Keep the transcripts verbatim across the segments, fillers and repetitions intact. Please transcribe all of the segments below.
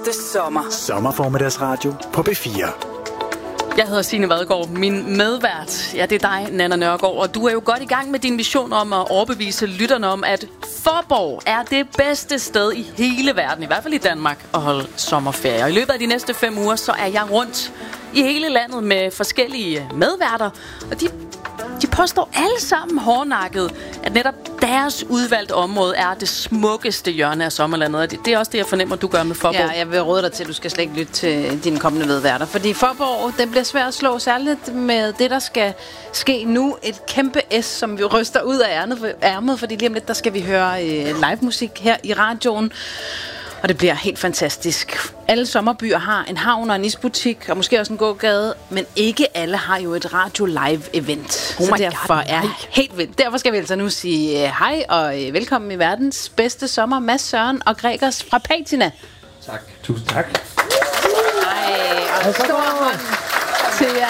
bedste sommer. Sommerformiddagsradio på B fire. Jeg hedder Signe Vadgaard. Min medvært, ja, det er dig, Nanna Nørgaard. Og du er jo godt i gang med din mission om at overbevise lytterne om, at Fåborg er det bedste sted i hele verden, i hvert fald i Danmark, at holde sommerferie. Og i løbet af de næste fem uger, så er jeg rundt i hele landet med forskellige medværter. Og de, de påstår alle sammen hårdnakket, at netop deres udvalgte område er det smukkeste hjørne af sommerlandet. Og det, det er også det, jeg fornemmer, du gør med Fåborg. Ja, jeg vil råde dig til, at du skal slet ikke lytte til dine kommende medværter. Fordi Fåborg, den bliver svært at slå, særligt med det, der skal ske nu. Et kæmpe S, som vi ryster ud af ærmet, ærmet fordi lige om lidt, der skal vi høre øh, live musik her i radioen. Og det bliver helt fantastisk. Alle sommerbyer har en havn og en isbutik, og måske også en gågade, men ikke alle har jo et radio live event. Oh så derfor God, er helt vildt. Derfor skal vi altså nu sige uh, hej og uh, velkommen i verdens bedste sommer, Mads Søren og Gregers fra Patina. Tak. Tusind tak. Hej, og en stor hånd til jer.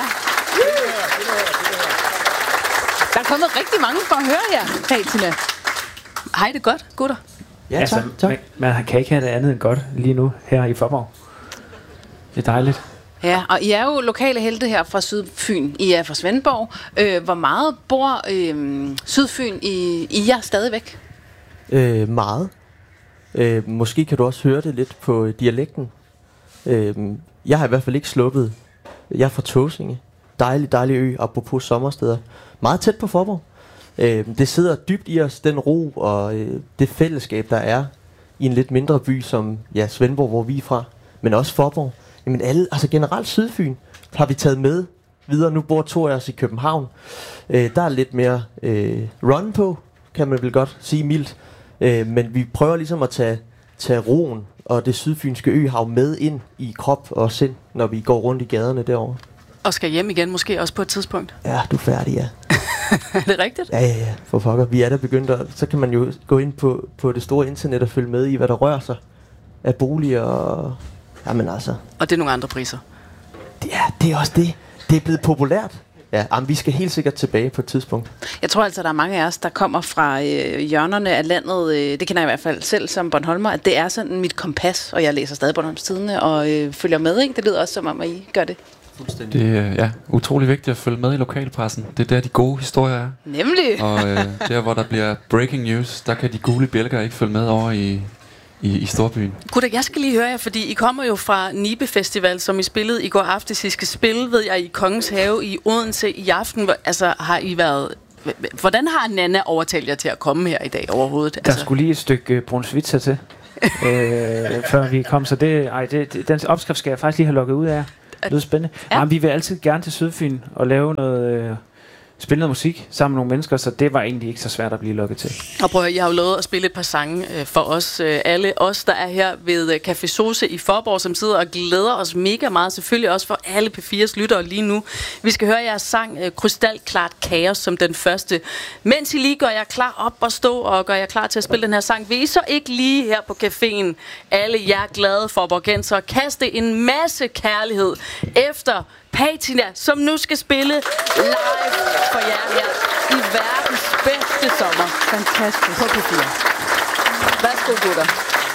Der er kommet rigtig mange for at høre her, Patina. Hej, det er godt, gutter. Ja, tak. Altså, tak. Man, man kan ikke have det andet end godt lige nu her i Fåborg. Det er dejligt. Ja, og I er jo lokale helte her fra Sydfyn. I er fra Svendborg. Øh, hvor meget bor øh, Sydfyn i, i jer stadigvæk? Øh, meget. Øh, måske kan du også høre det lidt på dialekten. Øh, jeg har i hvert fald ikke sluppet. Jeg er fra Tåsinge. Dejlig, dejlig ø, apropos sommersteder. Meget tæt på Fåborg. Øh, det sidder dybt i os, den ro og øh, det fællesskab, der er i en lidt mindre by som ja, Svendborg, hvor vi er fra, men også Fåborg. Jamen alle, altså generelt Sydfyn har vi taget med videre. Nu bor to af os i København. Øh, der er lidt mere øh, run på, kan man vel godt sige mildt. Øh, men vi prøver ligesom at tage, tage roen og det sydfynske øhav med ind i krop og sind, når vi går rundt i gaderne derovre. Og skal hjem igen måske også på et tidspunkt. Ja, du er færdig, ja. Er det rigtigt? Ja, ja, ja, for pokker. Vi er der begyndt at, så kan man jo gå ind på, på det store internet og følge med i, hvad der rører sig af boliger og... Jamen altså... Og det er nogle andre priser. Ja, det er også det. Det er blevet populært. Ja, jamen, vi skal helt sikkert tilbage på et tidspunkt. Jeg tror altså, der er mange af os, der kommer fra øh, hjørnerne af landet. Øh, det kender jeg i hvert fald selv som Bornholmer, at det er sådan mit kompas, og jeg læser stadig Bornholms Tidende og øh, følger med, ikke? Det lyder også som om, at I gør det. Det er ja, utrolig vigtigt at følge med i lokalpressen. Det er der, de gode historier er. Nemlig. Og øh, der, hvor der bliver breaking news, der kan de gule bjælker ikke følge med over i, i, i storbyen. Gutter, jeg skal lige høre jer, fordi I kommer jo fra Nibe Festival, som I spillede i går aftes. I skal spille, ved jeg, i Kongens Have i Odense i aften. Altså, har I været... Hvordan har Nanna overtalt jer til at komme her i dag overhovedet? Der Altså... skulle lige et stykke brunsvitser til, øh, før vi kom. Så det, ej, det, det, den opskrift skal jeg faktisk lige have lukket ud af. Det er spændende. Ja. Jamen, vi vil altid gerne til Sydfyn og lave noget, øh, spille noget musik sammen med nogle mennesker, så det var egentlig ikke så svært at blive lukket til. Og prøv at høre, jeg har jo lovet at spille et par sange øh, for os øh, alle. Os, der er her ved øh, Café Sose i Fåborg, som sidder og glæder os mega meget. Selvfølgelig også for alle P fires lyttere lige nu. Vi skal høre jeres sang øh, Krystalklart Kaos som den første. Mens I lige gør jer klar op og stå og gør jer klar til at spille den her sang, vil I så ikke lige her på caféen, alle jer glade Fåborgenser, kaste en masse kærlighed efter Patina, som nu skal spille live for jer her i verdens bedste sommer. Fantastisk. På P fire. Værsgo, gutter.